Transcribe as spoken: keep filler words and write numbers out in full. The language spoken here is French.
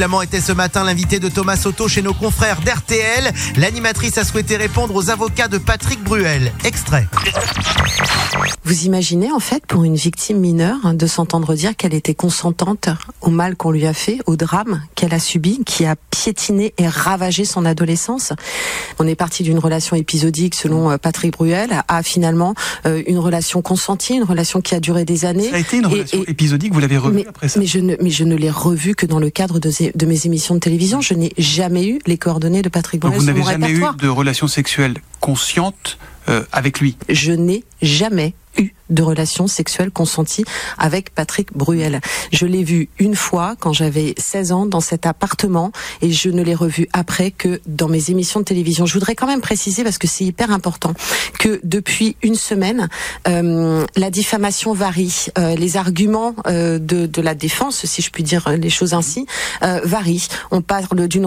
Était ce matin l'invité de Thomas Soto chez nos confrères d'R T L. L'animatrice a souhaité répondre aux avocats de Patrick Bruel. Extrait. Vous imaginez en fait pour une victime mineure de s'entendre dire qu'elle était consentante au mal qu'on lui a fait, au drame qu'elle a subi, qui a piétiné et ravagé son adolescence. On est parti d'une relation épisodique selon Patrick Bruel à finalement euh, une relation consentie, une relation qui a duré des années. Ça a été une et, relation et, épisodique, vous l'avez revue mais, après ça mais je ne, mais je ne l'ai revue que dans le cadre de, de mes émissions de télévision. Je n'ai jamais eu les coordonnées de Patrick Bruel. Donc vous n'avez jamais répertoire. eu de relation sexuelle consciente euh, avec lui? Je n'ai jamais eu de relation sexuelle consentie avec Patrick Bruel. Je l'ai vu une fois quand j'avais seize ans dans cet appartement et je ne l'ai revu après que dans mes émissions de télévision. Je voudrais quand même préciser, parce que c'est hyper important, que depuis une semaine, euh, la diffamation varie. Euh, les arguments euh, de, de la défense, si je puis dire les choses ainsi, euh, varient. On parle d'une